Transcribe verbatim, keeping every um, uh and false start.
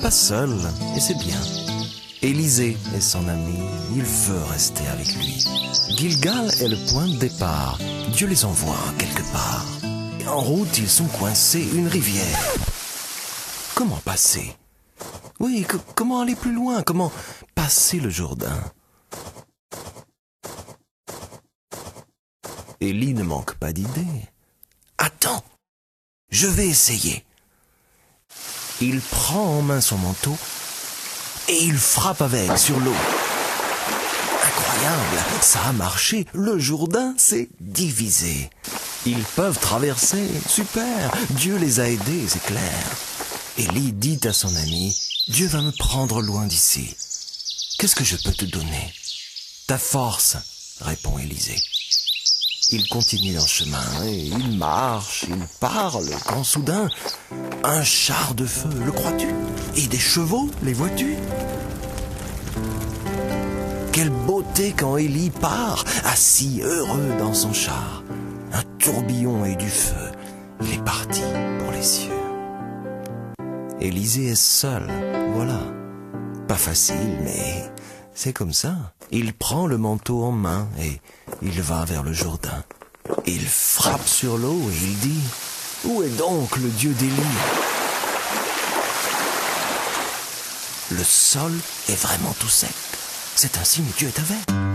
pas seul, et c'est bien. Élisée est son ami, il veut rester avec lui. Gilgal est le point de départ, Dieu les envoie quelque part. Et en route, ils sont coincés, une rivière. Comment passer? Oui, que, comment aller plus loin? Comment passer le Jourdain? Élie ne manque pas d'idées. Attends, je vais essayer. Il prend en main son manteau et il frappe avec sur l'eau. Incroyable, ça a marché, le Jourdain s'est divisé. Ils peuvent traverser, super, Dieu les a aidés, c'est clair. Élie dit à son ami, Dieu va me prendre loin d'ici. Qu'est-ce que je peux te donner? Ta force, répond Élisée. Il continue leur chemin, et il marche, il parle, quand soudain, un char de feu, le crois-tu? Et des chevaux, les vois-tu? Quelle beauté quand Élie part, assis heureux dans son char. Un tourbillon et du feu, il est parti pour les cieux. Élisée est seul, voilà. Pas facile, mais c'est comme ça. Il prend le manteau en main et il va vers le Jourdain. Il frappe sur l'eau et il dit « Où est donc le Dieu d'Élie ?» Le sol est vraiment tout sec. C'est un signe, Dieu est avec.